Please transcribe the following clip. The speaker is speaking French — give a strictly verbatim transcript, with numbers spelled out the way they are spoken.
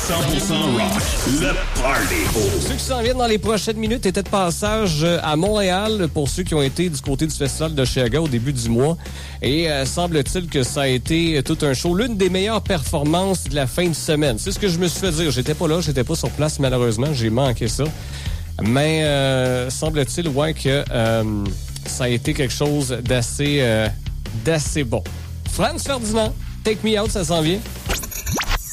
cent pour cent rock, le party. Ceux qui s'en viennent dans les prochaines minutes étaient de passage à Montréal pour ceux qui ont été du côté du festival de Chiaga au début du mois. Et euh, semble-t-il que ça a été tout un show, l'une des meilleures performances de la fin de semaine. C'est ce que je me suis fait dire. J'étais pas là, j'étais pas sur place malheureusement, j'ai manqué ça. Mais euh, semble-t-il, ouais, que euh, ça a été quelque chose d'assez, euh, d'assez bon. Franz Ferdinand, Take Me Out, ça s'en vient.